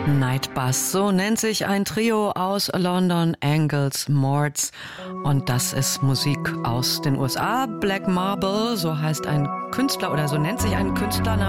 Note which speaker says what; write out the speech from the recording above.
Speaker 1: Nightbus, so nennt sich ein Trio aus London, Angles, Mords. Und das ist Musik aus den USA. Black Marble, so heißt ein Künstler oder so nennt sich ein Künstler